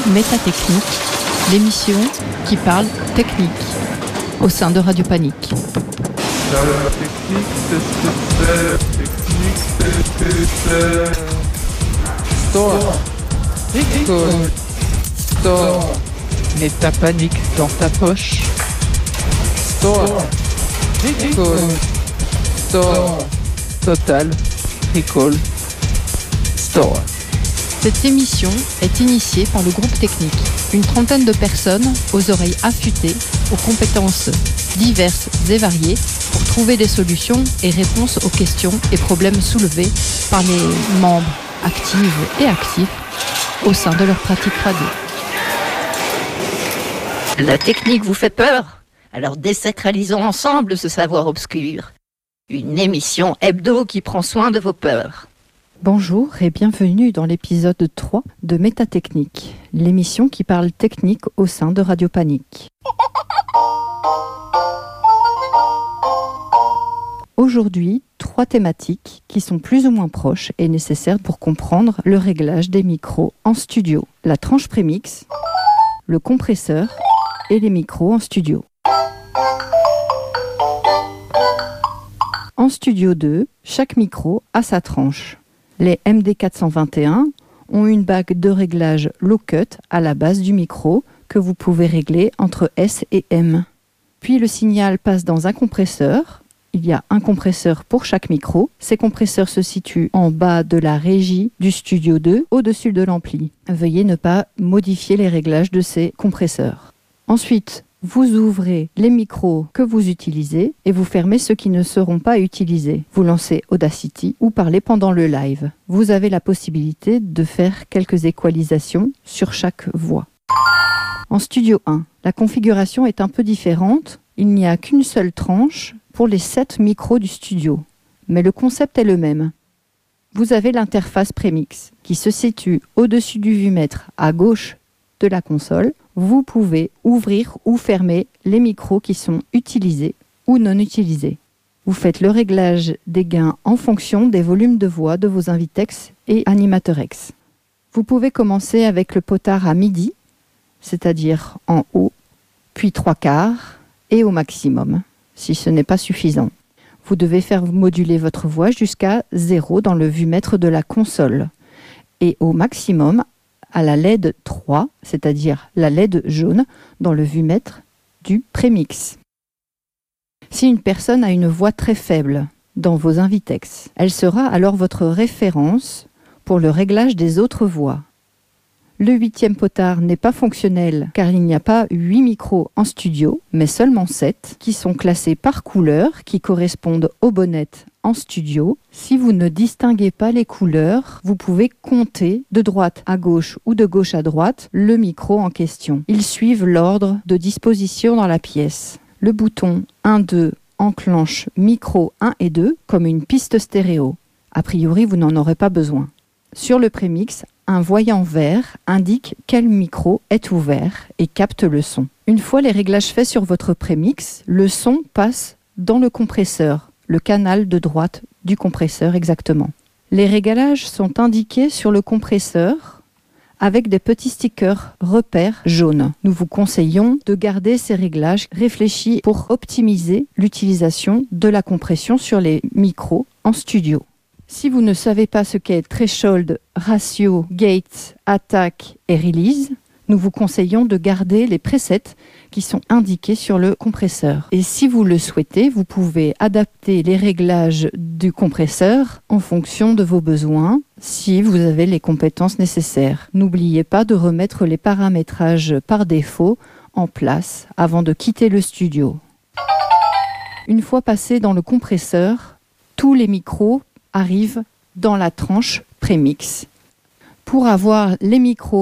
Métatechnique, l'émission qui parle technique au sein de Radio Panique. La technique, c'est Store. École. Store. Mets ta panique dans ta poche. Store. École. Store. Total. École. Store. Cette émission est initiée par le groupe technique. Une trentaine de personnes aux oreilles affûtées, aux compétences diverses et variées pour trouver des solutions et réponses aux questions et problèmes soulevés par les membres actifs et actifs au sein de leur pratique radio. La technique vous fait peur? Alors désacralisons ensemble ce savoir obscur. Une émission hebdo qui prend soin de vos peurs. Bonjour et bienvenue dans l'épisode 3 de Métatechnique, l'émission qui parle technique au sein de Radio Panique. Aujourd'hui, 3 thématiques qui sont plus ou moins proches et nécessaires pour comprendre le réglage des micros en studio. La tranche prémix, le compresseur et les micros en studio. En studio 2, chaque micro a sa tranche. Les MD421 ont une bague de réglage low-cut à la base du micro que vous pouvez régler entre S et M. Puis le signal passe dans un compresseur. Il y a un compresseur pour chaque micro. Ces compresseurs se situent en bas de la régie du studio 2, au-dessus de l'ampli. Veuillez ne pas modifier les réglages de ces compresseurs. Ensuite, vous ouvrez les micros que vous utilisez et vous fermez ceux qui ne seront pas utilisés. Vous lancez Audacity ou parlez pendant le live. Vous avez la possibilité de faire quelques équalisations sur chaque voix. En studio 1, la configuration est un peu différente. Il n'y a qu'une seule tranche pour les 7 micros du studio, mais le concept est le même. Vous avez l'interface prémix qui se situe au-dessus du vumètre à gauche de la console. Vous pouvez ouvrir ou fermer les micros qui sont utilisés ou non utilisés. Vous faites le réglage des gains en fonction des volumes de voix de vos Invitex et Animaterex. Vous pouvez commencer avec le potard à midi, c'est-à-dire en haut, puis 3/4 et au maximum, si ce n'est pas suffisant. Vous devez faire moduler votre voix jusqu'à 0 dans le vumètre de la console et au maximum à la LED 3, c'est-à-dire la LED jaune, dans le vumètre du prémix. Si une personne a une voix très faible dans vos Invitex, elle sera alors votre référence pour le réglage des autres voix. Le 8e potard n'est pas fonctionnel car il n'y a pas 8 micros en studio, mais seulement 7 qui sont classés par couleur qui correspondent aux bonnettes en studio. Si vous ne distinguez pas les couleurs, vous pouvez compter de droite à gauche ou de gauche à droite le micro en question. Ils suivent l'ordre de disposition dans la pièce. Le bouton 1-2 enclenche micro 1 et 2 comme une piste stéréo. A priori, vous n'en aurez pas besoin. Sur le prémix, un voyant vert indique quel micro est ouvert et capte le son. Une fois les réglages faits sur votre prémix, le son passe dans le compresseur, le canal de droite du compresseur exactement. Les réglages sont indiqués sur le compresseur avec des petits stickers repères jaunes. Nous vous conseillons de garder ces réglages réfléchis pour optimiser l'utilisation de la compression sur les micros en studio. Si vous ne savez pas ce qu'est threshold, ratio, gate, attack et release, nous vous conseillons de garder les presets qui sont indiqués sur le compresseur. Et si vous le souhaitez, vous pouvez adapter les réglages du compresseur en fonction de vos besoins si vous avez les compétences nécessaires. N'oubliez pas de remettre les paramétrages par défaut en place avant de quitter le studio. Une fois passé dans le compresseur, tous les micros arrivent dans la tranche prémix. Pour avoir les micros